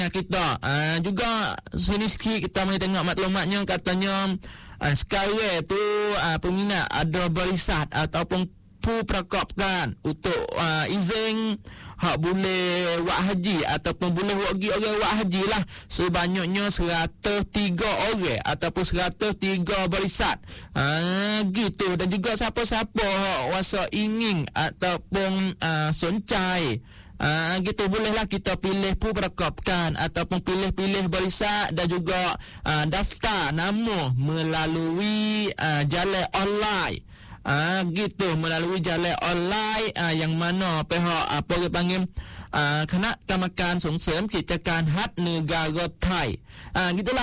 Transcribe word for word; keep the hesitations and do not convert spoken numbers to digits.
kita. Uh, juga sini sikit kita boleh tengok maklumatnya, katanya uh, sekarang tu uh, peminat ada berisat ataupun pu perkopkan untuk uh, izin hak boleh buat haji ataupun boleh pergi orang buat haji lah, sebanyaknya seratus tiga orang ataupun seratus tiga berisat. Ha, gitu. Dan juga siapa-siapa hak rasa ingin ataupun uh, soncai, Uh, gitu bolehlah kita pilih pu perkopkan ataupun pilih-pilih berisat dan juga uh, daftar nama melalui uh, jalan online. Ah, gitu, melalui jalan online ah, yang mana pihak apa dia panggil ah, Kena Kamakan Songsem Kicakan Hat Negara Thai. Ah, gitulah.